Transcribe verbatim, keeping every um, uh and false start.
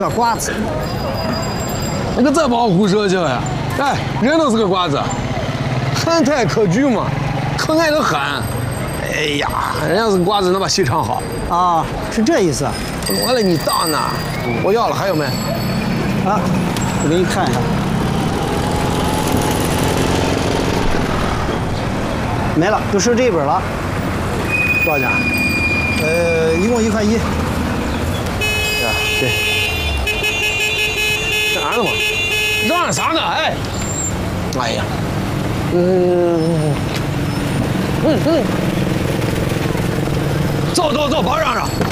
个瓜子， 你可这帮胡说去了！哎，人都是个瓜子，憨态可掬嘛，可爱的很。哎呀，人家是个瓜子，能把戏唱好啊，是这意思。 我嘞，你当呢？我要了，还有没？ 啊，我给你看一下，没了，就剩这一本了。 多少钱？ 呃，一共一块一。 对，对。干啥呢嘛？嚷嚷啥呢？哎，哎呀，嗯嗯嗯，走走走，别嚷嚷。